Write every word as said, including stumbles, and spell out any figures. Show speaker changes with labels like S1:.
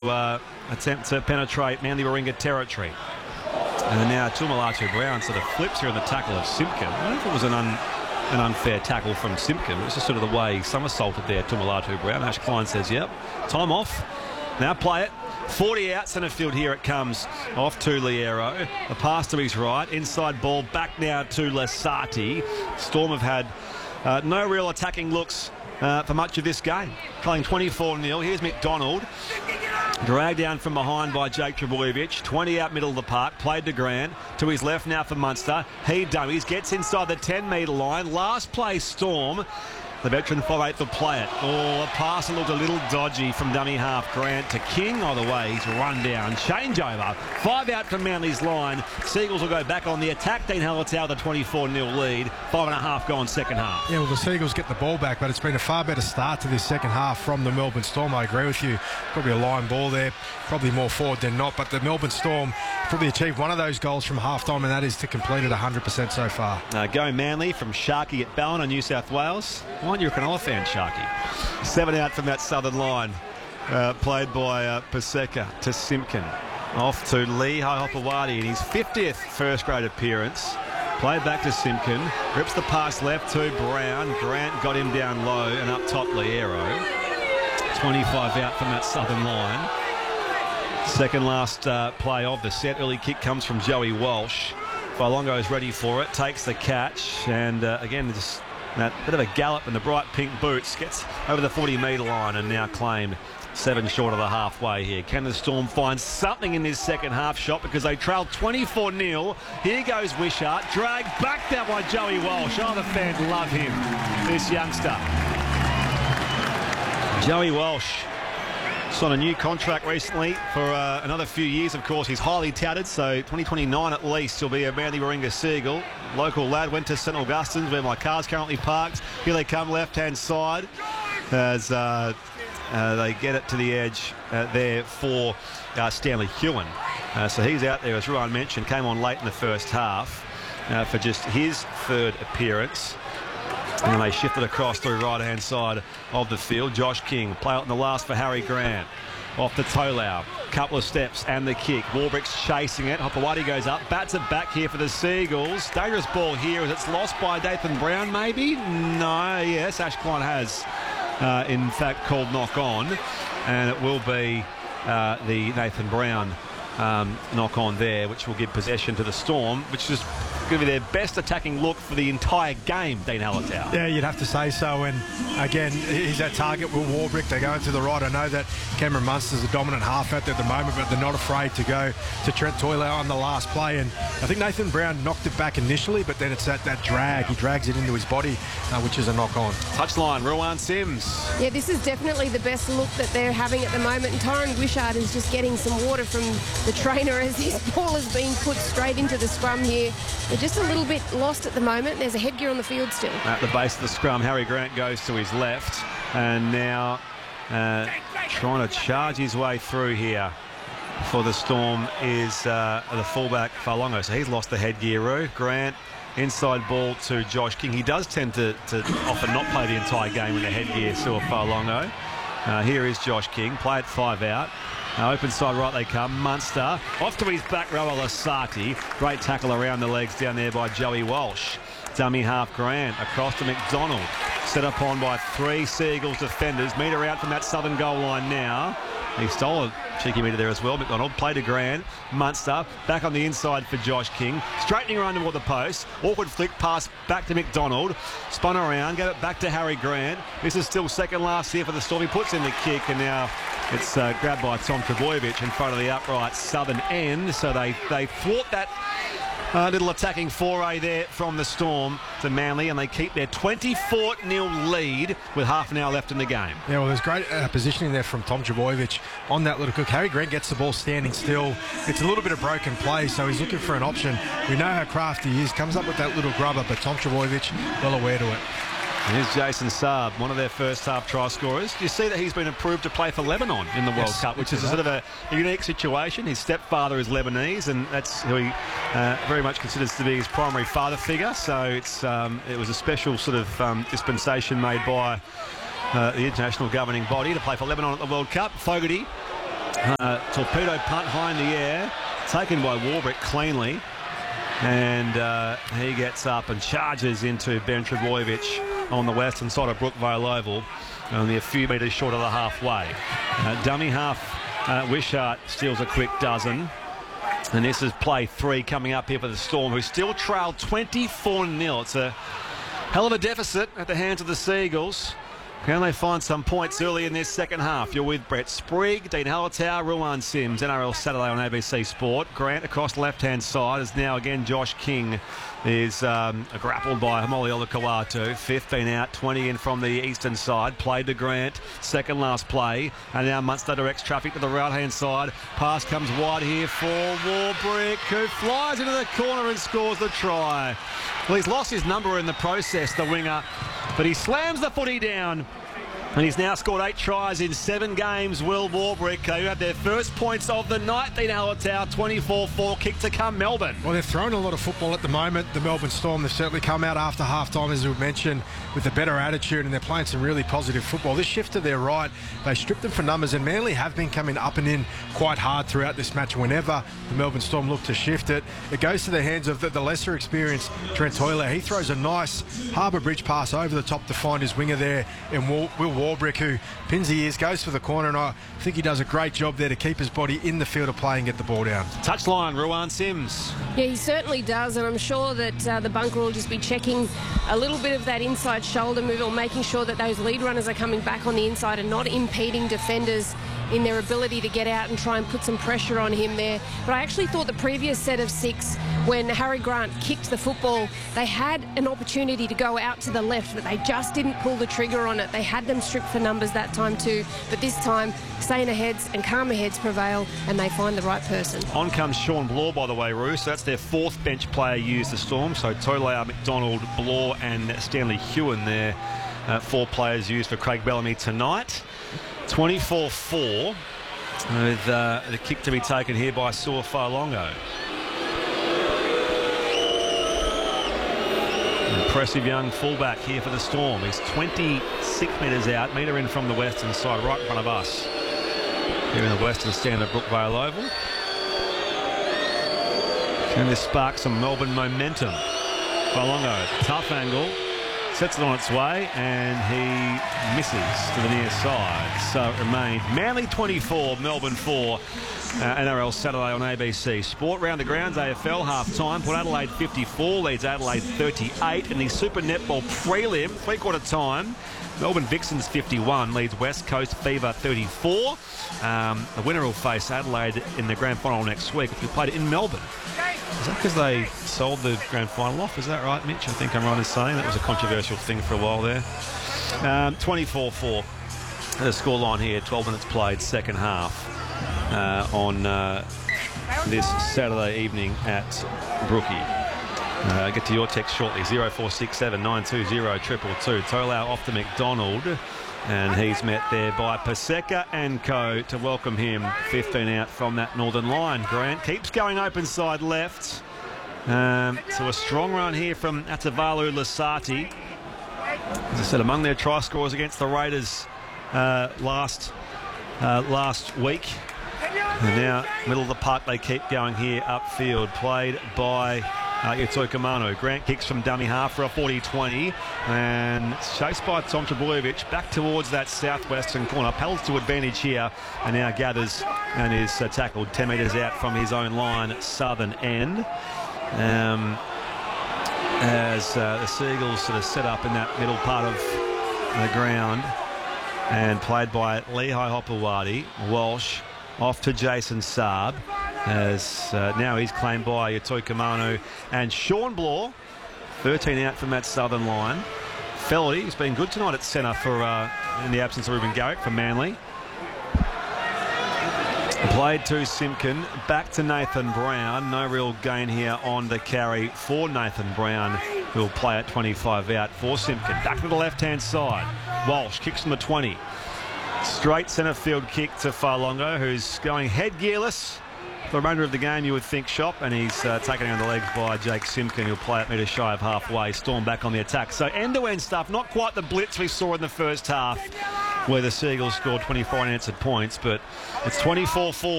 S1: uh, attempt to penetrate Manly Warringah territory. And now Tuimolotu Brown sort of flips here in the tackle of Simpkin. I don't know if it was an, un, an unfair tackle from Simpkin. It was just sort of the way he somersaulted there, Tuimolotu Brown. Ash Klein says, yep, time off. Now play it. forty out centre field, here it comes off to Liero. The pass to his right. Inside ball back now to Lasati. Storm have had uh, no real attacking looks uh, for much of this game. Playing twenty-four nil. Here's McDonald. Dragged down from behind by Jake Trbojevic. twenty out middle of the park. Played to Grant. To his left now for Munster. He dummies. Gets inside the ten metre line. Last play Storm. The veteran five eighth will play it. Oh, the pass looked a little dodgy from dummy half Grant to King. Either way, he's run down. Changeover. Five out from Manly's line. Seagulls will go back on the attack. Dean Hallertau, the twenty-four nil lead. Five and a half gone second half.
S2: Yeah, well, the Seagulls get the ball back, but it's been a far better start to this second half from the Melbourne Storm. I agree with you. Probably a line ball there. Probably more forward than not, but the Melbourne Storm probably achieved one of those goals from half-time, and that is to complete it one hundred percent so far.
S1: Uh, go Manly from Sharkey at Ballina, New South Wales. Why aren't you a Cronulla fan, Sharkey? Seven out from that southern line. Uh, played by uh, Paseka to Simpkin. Off to Lee Hopewadi in his fiftieth first-grade appearance. Played back to Simpkin. Rips the pass left to Brown. Grant got him down low and up top Liero. twenty-five out from that southern line. Second last uh, play of the set. Early kick comes from Joey Walsh. Failongo is ready for it. Takes the catch. And uh, again, just that bit of a gallop in the bright pink boots. Gets over the forty metre line and now claimed seven short of the halfway here. Can the Storm find something in this second half shot, because they trail twenty-four nil. Here goes Wishart. Dragged back there by Joey Walsh. Oh, the fans love him, this youngster. Joey Walsh signed a new contract recently for uh, another few years. Of course, he's highly touted, so twenty twenty-nine at least he'll be a Manly Warringah Seagull. Local lad, went to St Augustine's where my car's currently parked. Here they come, left-hand side, as uh, uh, they get it to the edge uh, there for uh, Stanley Hewen. Uh, so he's out there, as Ruan mentioned, came on late in the first half uh, for just his third appearance. And they shifted across through right-hand side of the field. Josh King, play out in the last for Harry Grant. Off to Tolau. Couple of steps and the kick. Warbrick's chasing it. Hopewadi goes up. Bats it back here for the Seagulls. Dangerous ball here as it's lost by Nathan Brown, maybe? No, yes, Ash Klein has, uh, in fact, called knock on. And it will be uh, the Nathan Brown um, knock on there, which will give possession to the Storm, which is going to be their best attacking look for the entire game, Dean Hallertau.
S2: Yeah, you'd have to say so. And again, he's that target with Warbrick. They're going to the right. I know that Cameron Munster's a dominant half out there at the moment, but they're not afraid to go to Trent Toilau on the last play. And I think Nathan Brown knocked it back initially, but then it's that, that drag. He drags it into his body, uh, which is a knock on.
S1: Touchline, Ruan Sims.
S3: Yeah, this is definitely the best look that they're having at the moment. And Tyron Wishart is just getting some water from the trainer as his ball is being put straight into the scrum here. They're just a little bit lost at the moment. There's a headgear on the field still.
S1: At the base of the scrum, Harry Grant goes to his left, and now uh, trying to charge his way through here for the Storm is uh, the fullback Failongo. So he's lost the headgear. Grant, inside ball to Josh King. He does tend to, to often not play the entire game in the headgear, so Failongo. Uh, here is Josh King. Play it five out. Uh, open side right they come. Munster off to his back rower Lasati. Great tackle around the legs down there by Joey Walsh. Dummy half Grant across to McDonald. Set upon by three Seagulls defenders. Metre out from that southern goal line now. He stole a cheeky metre there as well. McDonald played to Grant. Munster back on the inside for Josh King. Straightening around toward the post. Awkward flick pass back to McDonald. Spun around. Gave it back to Harry Grant. This is still second last here for the Storm. He puts in the kick, and now it's uh, grabbed by Tom Trbojevic in front of the upright southern end. So they, they thwart that uh, little attacking foray there from the Storm to Manly, and they keep their twenty-four nil lead with half an hour left in the game.
S2: Yeah, well, there's great uh, positioning there from Tom Trbojevic on that little cook. Harry Grant gets the ball standing still. It's a little bit of broken play, so he's looking for an option. We know how crafty he is. Comes up with that little grubber, but Tom Trbojevic well aware to it.
S1: And here's Jason Saab, one of their first half try scorers. Do you see that he's been approved to play for Lebanon in the World
S2: yes,
S1: Cup, which is a sort of a unique situation. His stepfather is Lebanese, and that's who he uh, very much considers to be his primary father figure. So it's um, it was a special sort of um, dispensation made by uh, the international governing body to play for Lebanon at the World Cup. Fogarty Uh, torpedo punt high in the air, taken by Warbrick cleanly. And uh, he gets up and charges into Ben Trbojevic on the western side of Brookvale Oval, only a few metres short of the halfway. Uh, dummy half, uh, Wishart steals a quick dozen. And this is play three coming up here for the Storm, who still trail twenty-four nil. It's a hell of a deficit at the hands of the Seagulls. Can they find some points early in this second half? You're with Brett Sprigg, Dean Hallertau, Ruan Sims, N R L Saturday on A B C Sport. Grant across the left-hand side is now again Josh King is um, grappled by Hamoli Olakawatu. fifteen out, twenty in from the eastern side. Played to Grant, second last play. And now Munster directs traffic to the right-hand side. Pass comes wide here for Warbrick, who flies into the corner and scores the try. Well, he's lost his number in the process, the winger, but he slams the footy down. And he's now scored eight tries in seven games. Will Warbrick, who had their first points of the night. Dean Hallertau, twenty-four four, kick to come Melbourne.
S2: Well, they're throwing a lot of football at the moment. The Melbourne Storm, they've certainly come out after half-time, as we mentioned, with a better attitude, and they're playing some really positive football. This shift to their right, they stripped them for numbers, and Manly have been coming up and in quite hard throughout this match. Whenever the Melbourne Storm look to shift it, it goes to the hands of the, the lesser experienced Trent Hoyle. He throws a nice Harbour Bridge pass over the top to find his winger there, and Will, Will Warbrick, who pins the ears, goes for the corner, and I think he does a great job there to keep his body in the field of play and get the ball down.
S1: Touchline, Ruan Sims.
S3: Yeah, he certainly does, and I'm sure that uh, the bunker will just be checking a little bit of that inside shoulder move, or making sure that those lead runners are coming back on the inside and not impeding defenders in their ability to get out and try and put some pressure on him there. But I actually thought the previous set of six, when Harry Grant kicked the football, they had an opportunity to go out to the left, but they just didn't pull the trigger on it. They had them stripped for numbers that time too, but this time saner heads and calmer heads prevail, and they find the right person.
S1: On comes Sean Bloor, by the way, Roos. That's their fourth bench player used the Storm. So Tolea, McDonald, Bloor and Stanley Hewen, their uh, four players used for Craig Bellamy tonight. twenty-four four with uh, the kick to be taken here by Sua Failongo. Impressive young fullback here for the Storm. He's twenty-six metres out, metre in from the western side, right in front of us. Here in the western stand of Brookvale Oval. Can this spark some Melbourne momentum? Failongo, tough angle. Sets it on its way, and he misses to the near side. So it remains Manly twenty-four, Melbourne four. Uh, N R L Saturday on A B C Sport. Round the grounds, A F L half-time. Port Adelaide fifty-four, leads Adelaide thirty-eight. In the Super Netball prelim, three-quarter time, Melbourne Vixens fifty-one, leads West Coast Fever thirty-four. Um, the winner will face Adelaide in the grand final next week, which we played in Melbourne. Is that because they sold the grand final off? Is that right, Mitch? I think I'm right in saying that was a controversial thing for a while there. Um, twenty-four four. The scoreline here, twelve minutes played, second half uh, on uh, this Saturday evening at Brookie. Uh, I'll get to your text shortly. zero four six seven nine two zero two two two. Tolau off to McDonald, and he's met there by Paseka and co to welcome him. fifteen out from that northern line. Grant keeps going open side left. Um, so a strong run here from Atavalu Lasati. As I said, among their try scorers against the Raiders uh, last uh, last week. And now, middle of the park, they keep going here upfield. Played by Uh, Yatoika Manu. Grant kicks from dummy half for a forty twenty, and it's chased by Tom Trbojevic back towards that southwestern corner. Paddles to advantage here and now gathers and is uh, tackled ten metres out from his own line, southern end. Um, as uh, the Seagulls sort of set up in that middle part of the ground, and played by Lehigh Hopewadi. Walsh off to Jason Saab, as uh, now he's claimed by Yatoika Manu and Sean Bloor. thirteen out from that southern line. Feldy has been good tonight at centre for uh, in the absence of Ruben Garrick for Manly. Played to Simpkin, back to Nathan Brown. No real gain here on the carry for Nathan Brown, who will play at twenty-five out for Simpkin. Back to the left-hand side. Walsh kicks from the twenty. Straight centre field kick to Failongo, who's going headgearless for the remainder of the game, you would think, Shop, and he's uh, taken on the legs by Jake Simpkin, who'll play at metre shy of halfway. Storm back on the attack. So end-to-end stuff, not quite the blitz we saw in the first half, where the Seagulls scored twenty-four unanswered points, but it's twenty-four four.